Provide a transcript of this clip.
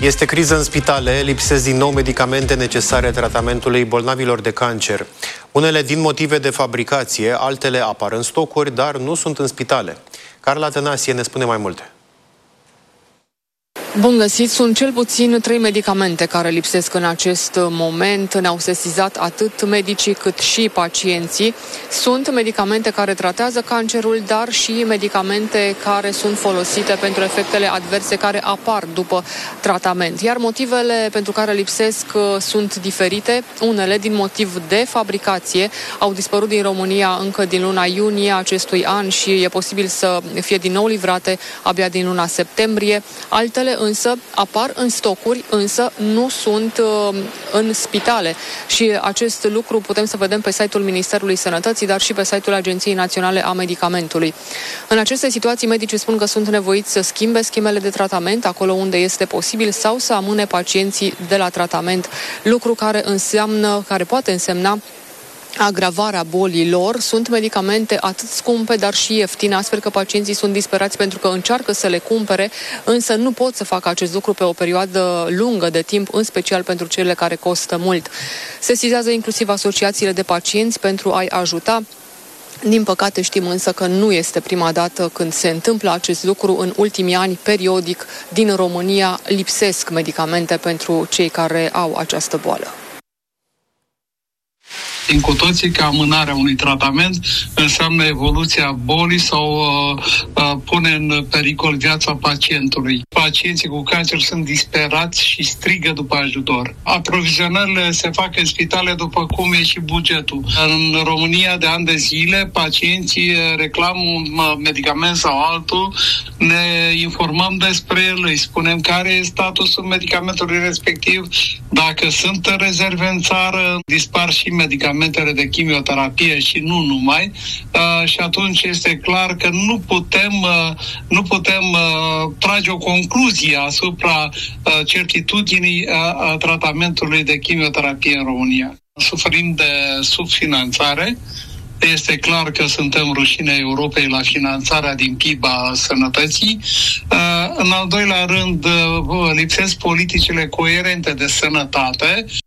Este criză în spitale, lipsesc din nou medicamente necesare tratamentului bolnavilor de cancer. Unele din motive de fabricație, altele apar în stocuri, dar nu sunt în spitale. Carla Tănasie ne spune mai multe. Bun găsit! Sunt cel puțin 3 medicamente care lipsesc în acest moment. Ne-au sesizat atât medicii cât și pacienții. Sunt medicamente care tratează cancerul, dar și medicamente care sunt folosite pentru efectele adverse care apar după tratament. Iar motivele pentru care lipsesc sunt diferite. Unele din motiv de fabricație au dispărut din România încă din luna iunie acestui an și e posibil să fie din nou livrate abia din luna septembrie. Altele însă apar în stocuri, însă nu sunt în spitale. Și acest lucru putem să vedem pe site-ul Ministerului Sănătății, dar și pe site-ul Agenției Naționale a Medicamentului. În aceste situații, medicii spun că sunt nevoiți să schimbe schemele de tratament acolo unde este posibil sau să amâne pacienții de la tratament, lucru care poate însemna agravarea bolilor. Sunt medicamente atât scumpe, dar și ieftine, astfel că pacienții sunt disperați pentru că încearcă să le cumpere, însă nu pot să facă acest lucru pe o perioadă lungă de timp, în special pentru cele care costă mult. Sesizează inclusiv asociațiile de pacienți pentru a-i ajuta. Din păcate știm însă că nu este prima dată când se întâmplă acest lucru. În ultimii ani, periodic, din România lipsesc medicamente pentru cei care au această boală. Știm cu toții că amânarea unui tratament înseamnă evoluția bolii sau pune în pericol viața pacientului. Pacienții cu cancer sunt disperați și strigă după ajutor. Aprovizionările se fac în spitale după cum e și bugetul. În România de ani de zile, pacienții reclamă un medicament sau altul, ne informăm despre el, îi spunem care e statusul medicamentului respectiv, dacă sunt rezerve în țară, dispar și medicamentele de chimioterapie și nu numai, și atunci este clar că nu putem trage o concluzie asupra certitudinii tratamentului de chimioterapie în România. Suferim de subfinanțare. Este clar că suntem rușinea Europei la finanțarea din PIB a sănătății. În al doilea rând, lipsesc politicile coerente de sănătate.